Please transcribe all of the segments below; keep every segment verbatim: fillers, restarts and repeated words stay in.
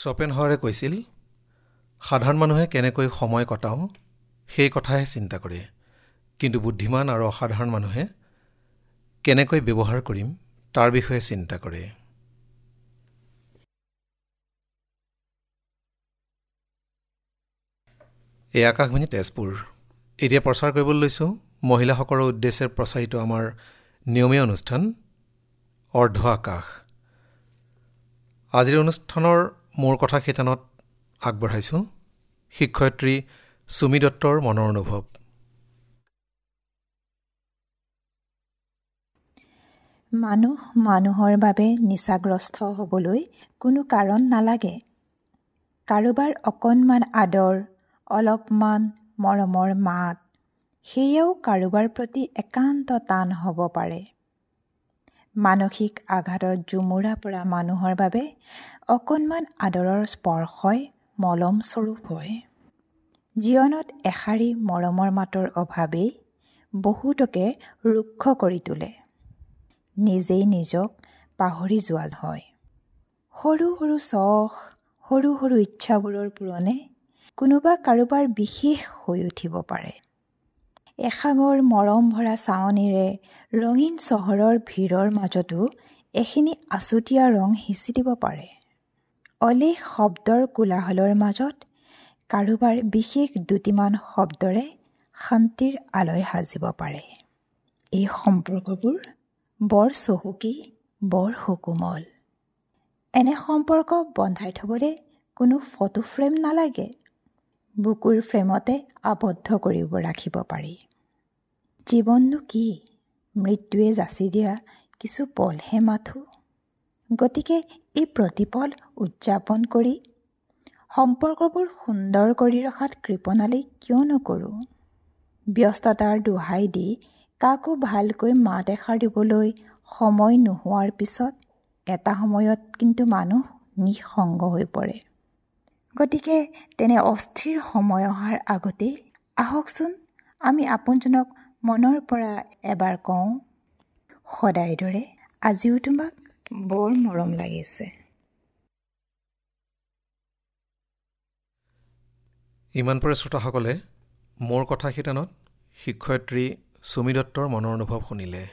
শ্বপেনহাৱাৰে কৈছিল, সাধাৰণ মানুহে কেনেকৈ সময় কটাওঁ সেই কথাহে চিন্তা কৰে, কিন্তু বুদ্ধিমান আৰু অসাধাৰণ মানুহে কেনেকৈ ব্যৱহাৰ কৰিম তাৰ বিষয়ে চিন্তা কৰে। এই আকাশবাণী তেজপুৰ। এতিয়া প্ৰচাৰ কৰিবলৈ লৈছোঁ মহিলাসকলৰ উদ্দেশ্যে প্ৰচাৰিত আমাৰ নিয়মীয়া অনুষ্ঠান অৰ্ধ আকাশ। আজিৰ অনুষ্ঠানৰ মোৰ কথা শিতানত আগবঢ়াইছোঁ শিক্ষয়িত্ৰী সুমি দত্তৰ মনৰ অনুভৱ। মানুহ মানুহৰ বাবে নিচাগ্ৰস্ত হ'বলৈ কোনো কাৰণ নালাগে। কাৰোবাৰ অকণমান আদৰ, অলপমান মৰমৰ মাত, সেয়াও কাৰোবাৰ প্ৰতি একান্ত টান হ'ব পাৰে। মানসিক আঘাতত জুমুৰা পৰা মানুহৰ বাবে অকণমান আদৰৰ স্পৰ্শই মলম স্বৰূপ হয়। জীৱনত এষাৰি মৰমৰ মাতৰ অভাৱেই বহুতকে ৰুক্ষ কৰি তোলে। নিজেই নিজক পাহৰি যোৱা হয়। সৰু সৰু চখ, সৰু সৰু ইচ্ছাবোৰৰ পূৰণে কোনোবা কাৰোবাৰ বিশেষ হৈ উঠিব পাৰে। এসাগৰ মৰম ভৰা চাৱনিৰে ৰঙীন চহৰৰ ভিৰৰ মাজতো এখিনি আছুতীয়া ৰং সিঁচি দিব পাৰে। অলেখ শব্দৰ কোলাহলৰ মাজত কাৰোবাৰ বিশেষ দুটিমান শব্দৰে শান্তিৰ আলয় সাজিব পাৰে। এই সম্পৰ্কবোৰ বৰ চহকী, বৰ সুকোমল। এনে সম্পৰ্ক বন্ধাই থবলৈ কোনো ফটো ফ্ৰেম নালাগে। বুকুৰ ফ্ৰেমতে আবদ্ধ কৰিব ৰাখিব পাৰি। জীৱননো কি? মৃত্যুৱে যাচি দিয়া কিছু পলহে মাথো। গতিকে এই প্ৰতিপল উদযাপন কৰি সম্পৰ্কবোৰ সুন্দৰ কৰি ৰখাত কৃপণালি কিয় নকৰোঁ? ব্যস্ততাৰ দোহাই দি কাকো ভালকৈ মাত এষাৰ দিবলৈ সময় নোহোৱাৰ পিছত এটা সময়ত কিন্তু মানুহ নিঃসংগ হৈ পৰে। গতিকে তেনে অস্থিৰ সময় অহাৰ আগতেই আহকচোন আমি আপোনজনক মনৰ পৰা এবাৰ কওঁ, সদায় দৰে আজিও তোমাক বৰ মৰম লাগিছে। ইমান পৰে শ্ৰোতাসকলে মোৰ কথা শিতানত শিক্ষয়িত্ৰী সুমি দত্তৰ মনৰ অনুভৱ শুনিলে।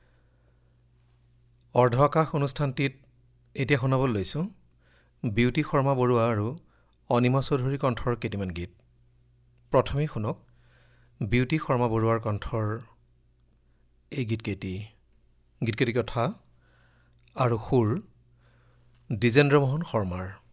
অৰ্ধ আকাশ অনুষ্ঠানটিত এতিয়া শুনাবলৈ লৈছোঁ বিউতি শৰ্মা বৰুৱা আৰু অনিমা চৌধুৰী কণ্ঠৰ কেইটামান গীত। প্ৰথমেই শুনক বিউতি শৰ্মা বৰুৱাৰ কণ্ঠৰ এই গীতকেইটি। গীতকেইটি কথা আৰু সুৰ দ্বিজেন্দ্ৰ মোহন শৰ্মাৰ।